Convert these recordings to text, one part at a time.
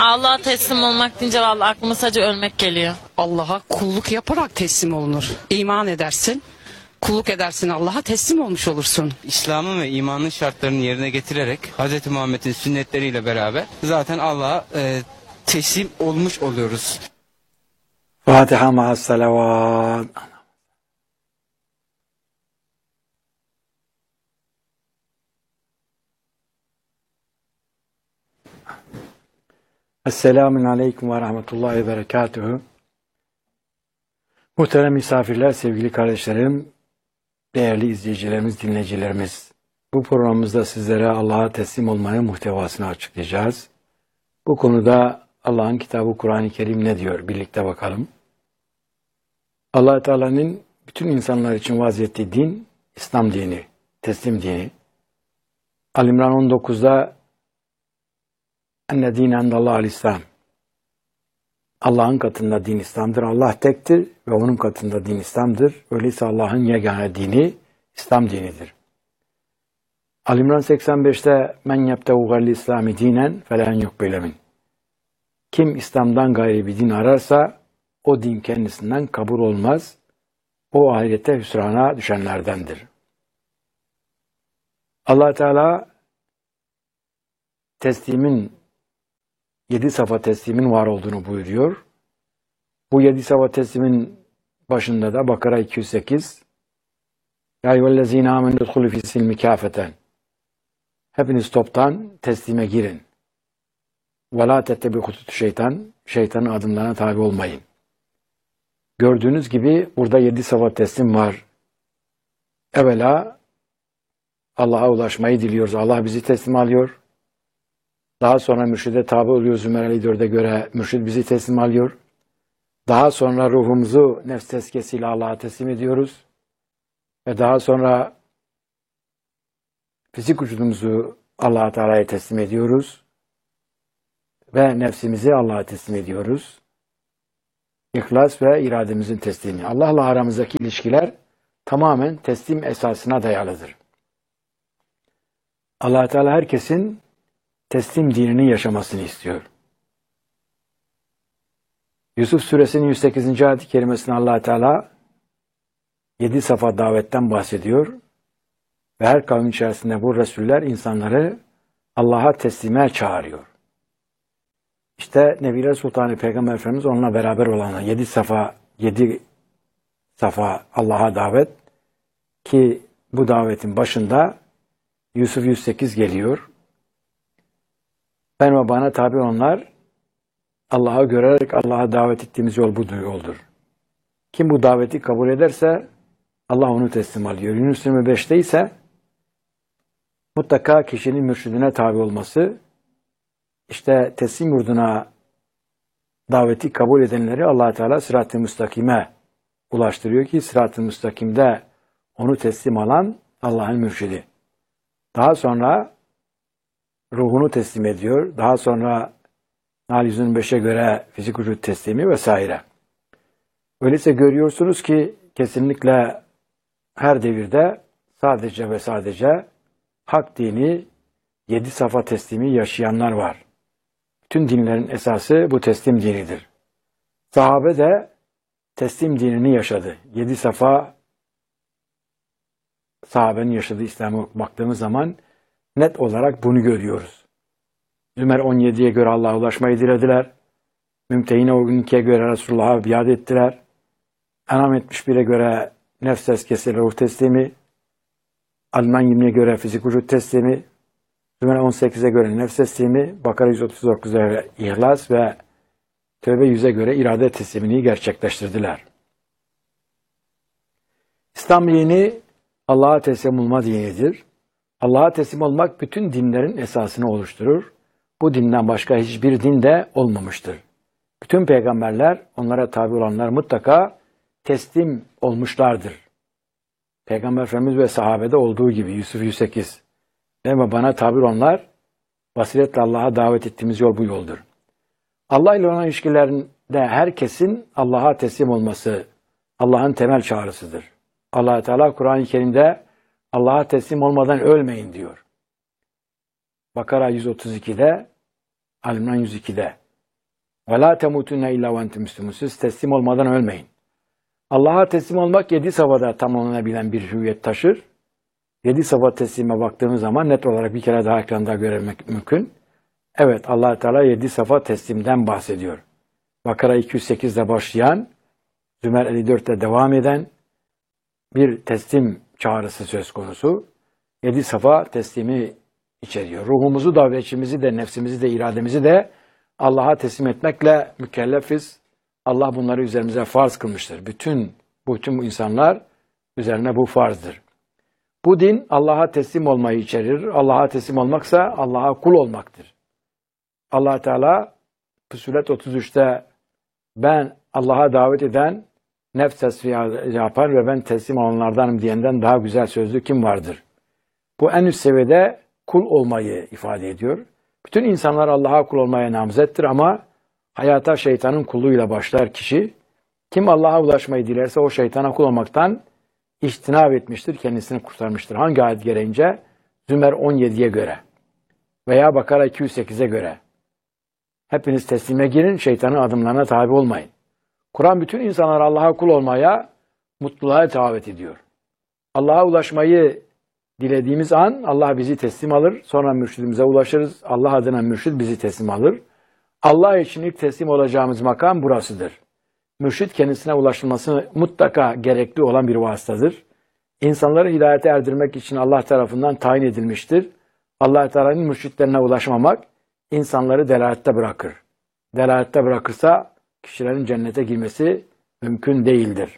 Allah'a teslim olmak deyince vallahi aklıma sadece ölmek geliyor. Allah'a kulluk yaparak teslim olunur. İman edersin, kulluk edersin, Allah'a teslim olmuş olursun. İslam'ın ve imanın şartlarını yerine getirerek Hz. Muhammed'in sünnetleriyle beraber zaten Allah'a teslim olmuş oluyoruz. Fatiha ma'as salavat. Esselamun aleyküm ve rahmetullahi ve berekatuhu. Muhterem misafirler, sevgili kardeşlerim, değerli izleyicilerimiz, dinleyicilerimiz. Bu programımızda sizlere Allah'a teslim olmanın muhtevasını açıklayacağız. Bu konuda Allah'ın kitabı Kur'an-ı Kerim ne diyor? Birlikte bakalım. Allah Teala'nın bütün insanlar için vazettiği din, İslam dini, teslim dini. Ali-İmran 19'da enne dîne endallâhul İslam. Allah'ın katında din İslam'dır. Allah tektir ve onun katında din İslam'dır. Öyleyse Allah'ın yegane dini İslam dinidir. Ali-İmran 85'te men yebtehu gayri İslami dinen felen yukbele min. Kim İslam'dan gayri bir din ararsa o din kendisinden kabul olmaz. O ahirete hüsrana düşenlerdendir. Allah Teala teslimin 7 safa teslimin var olduğunu buyuruyor. Bu 7 safa teslimin başında da Bakara 208 Ya eyyühellezîne âmenû udhulû fîs-silmi kâfeten. Hepiniz toptan teslime girin. Ve lâ tettebi hutût şeytan. Şeytanın adımlarına tabi olmayın. Gördüğünüz gibi burada 7 safa teslim var. Evvela Allah'a ulaşmayı diliyoruz. Allah bizi teslim alıyor. Daha sonra mürşide tabi oluyoruz. Zümer 54'e göre mürşid bizi teslim alıyor. Daha sonra ruhumuzu nefs tezkiyesiyle Allah'a teslim ediyoruz. Ve daha sonra fizik vücudumuzu Allah-u Teala'ya teslim ediyoruz. Ve nefsimizi Allah'a teslim ediyoruz. İhlas ve irademizin teslimi. Allah'la aramızdaki ilişkiler tamamen teslim esasına dayalıdır. Allah-u Teala herkesin teslim dinini yaşamasını istiyor. Yusuf suresinin 108. ayet-i kerimesinde Allah Teala 7 safa davetten bahsediyor. Ve her kavmin içerisinde bu Resuller insanları Allah'a teslime çağırıyor. İşte Nebiler Sultanı Peygamber Efendimiz onunla beraber olanlar 7 safa Allah'a davet ki bu davetin başında Yusuf 108 geliyor. Ben ve bana tabi olanlar Allah'a görerek Allah'a davet ettiğimiz yol bu yoldur. Kim bu daveti kabul ederse Allah onu teslim alıyor. Yunus 25'te ise mutlaka kişinin mürşidine tabi olması, işte teslim yurduna daveti kabul edenleri Allah Teala sırat-ı müstakime ulaştırıyor ki sırat-ı müstakimde onu teslim alan Allah'ın mürşidi. Daha sonra ruhunu teslim ediyor. Daha sonra Nahl 125'e göre fizik vücut teslimi vesaire. Öyleyse görüyorsunuz ki kesinlikle her devirde sadece ve sadece hak dini 7 safa teslimi yaşayanlar var. Bütün dinlerin esası bu teslim dinidir. Sahabe de teslim dinini yaşadı. 7 safa sahabenin yaşadığı İslam'a baktığımız zaman net olarak bunu görüyoruz. Zümer 17'ye göre Allah'a ulaşmayı dilediler. Mümtehine 12'ye göre Resulullah'a biat ettiler. Enam 71'e göre nefs tezkiyesi ruh teslimi. Ali-İmran 20'ye göre fizik vücut teslimi. Zümer 18'e göre nefs teslimi. Bakara 139'a göre ihlas ve Tevbe 100'e göre irade teslimini gerçekleştirdiler. İslam dini Allah'a teslim olma dinidir. Allah'a teslim olmak bütün dinlerin esasını oluşturur. Bu dinden başka hiçbir din de olmamıştır. Bütün peygamberler, onlara tabi olanlar mutlaka teslim olmuşlardır. Peygamber Efendimiz ve sahabede olduğu gibi Yusuf 108. Ve bana tabi olanlar basiretle Allah'a davet ettiğimiz yol bu yoldur. Allah ile olan ilişkilerinde herkesin Allah'a teslim olması Allah'ın temel çağrısıdır. Allah Teala Kur'an-ı Kerim'de Allah'a teslim olmadan ölmeyin diyor. Bakara 132'de, Ali-İmran 102'de. Ve la temutunne illa ve entum müslümun. Siz teslim olmadan ölmeyin. Allah'a teslim olmak 7 safhada tamamlanabilen bir hüviyet taşır. 7 safha teslime baktığımız zaman net olarak bir kere daha ekranda görmek mümkün. Evet, Allah Teala 7 safha teslimden bahsediyor. Bakara 208'de başlayan, Zümer 54'te devam eden bir teslim çağrısı söz konusu. 7 safha teslimi içeriyor. Ruhumuzu da ve içimizi de, nefsimizi de, irademizi de Allah'a teslim etmekle mükellefiz. Allah bunları üzerimize farz kılmıştır. Bütün insanlar üzerine bu farzdır. Bu din Allah'a teslim olmayı içerir. Allah'a teslim olmaksa Allah'a kul olmaktır. Allah Teala Fussilet 33'te ben Allah'a davet eden nefs tesviye yapar ve ben teslim olanlardanım diyenden daha güzel sözlü kim vardır? Bu en üst seviyede kul olmayı ifade ediyor. Bütün insanlar Allah'a kul olmaya namzettir ama hayata şeytanın kulluğuyla başlar kişi. Kim Allah'a ulaşmayı dilerse o şeytana kul olmaktan İçtinab etmiştir, kendisini kurtarmıştır. Hangi ayet gereğince? Zümer 17'ye göre veya Bakara 208'e göre. Hepiniz teslime girin, şeytanın adımlarına tabi olmayın. Kur'an bütün insanlar Allah'a kul olmaya, mutluluğa davet ediyor. Allah'a ulaşmayı dilediğimiz an Allah bizi teslim alır, sonra mürşidimize ulaşırız. Allah adına mürşid bizi teslim alır. Allah için ilk teslim olacağımız makam burasıdır. Mürşid kendisine ulaşılması mutlaka gerekli olan bir vasıtadır. İnsanları hidayete erdirmek için Allah tarafından tayin edilmiştir. Allah Teala'nın mürşitlerine ulaşmamak insanları delalette bırakır. Delalette bırakırsa kişilerin cennete girmesi mümkün değildir.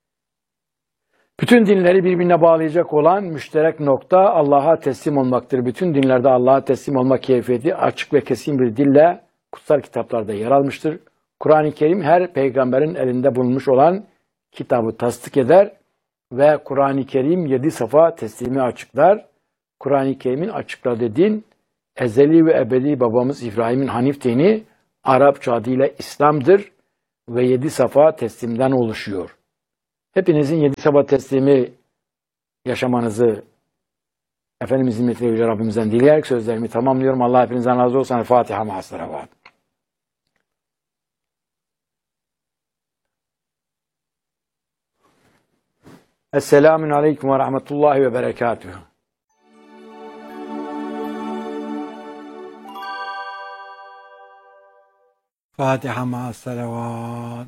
Bütün dinleri birbirine bağlayacak olan müşterek nokta Allah'a teslim olmaktır. Bütün dinlerde Allah'a teslim olma keyfiyeti açık ve kesin bir dille kutsal kitaplarda yer almıştır. Kur'an-ı Kerim her peygamberin elinde bulunmuş olan kitabı tasdik eder ve Kur'an-ı Kerim 7 safa teslimi açıklar. Kur'an-ı Kerim'in açıkladığı din ezeli ve ebedi babamız İbrahim'in Hanif dini Arapça adıyla İslam'dır ve 7 safa teslimden oluşuyor. Hepinizin 7 safa teslimi yaşamanızı Efendimizin hizmeti ve Yüce Rabbimizden dileyerek sözlerimi tamamlıyorum. Allah hepinizden razı olsun. Fatiha ma'as-salavat. Esselamun Aleyküm ve Rahmetullahi ve Berekatuhu. Fatiha ma'as-salavat.